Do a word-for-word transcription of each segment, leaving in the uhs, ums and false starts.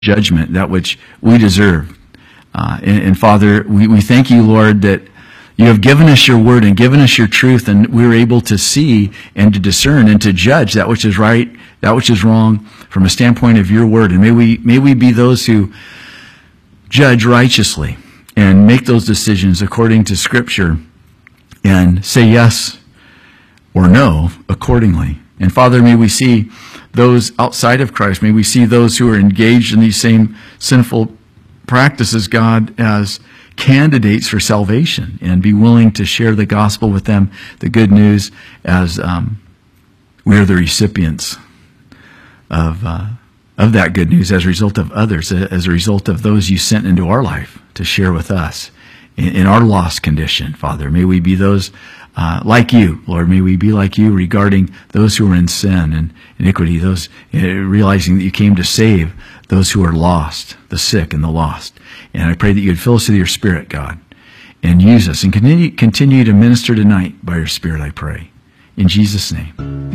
judgment, that which we deserve. Uh, and, and Father, we, we thank you, Lord, that you have given us your word and given us your truth, and we're able to see and to discern and to judge that which is right, that which is wrong from a standpoint of your word. And may we, may we be those who judge righteously and make those decisions according to Scripture and say yes or no accordingly. And Father, may we see those outside of Christ, may we see those who are engaged in these same sinful practices, God, as candidates for salvation, and be willing to share the gospel with them, the good news, as um, we are the recipients of uh, of that good news as a result of others, as a result of those you sent into our life to share with us in, in our lost condition. Father, may we be those uh, like you, Lord. May we be like you regarding those who are in sin and iniquity, those uh, realizing that you came to save those who are lost, the sick and the lost. And I pray that you would fill us with your Spirit, God, and use us, and continue, continue to minister tonight by your Spirit, I pray. In Jesus' name,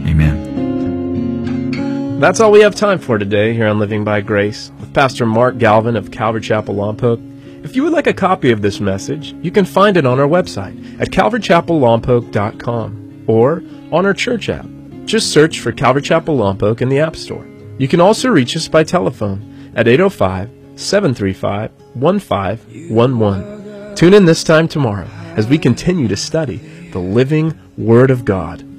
amen. That's all we have time for today here on Living by Grace with Pastor Mark Galvin of Calvary Chapel Lompoc. If you would like a copy of this message, you can find it on our website at calvary chapel lompoc dot com or on our church app. Just search for Calvary Chapel Lompoc in the App Store. You can also reach us by telephone at eight oh five, seven three five, one five one one. Tune in this time tomorrow as we continue to study the living Word of God.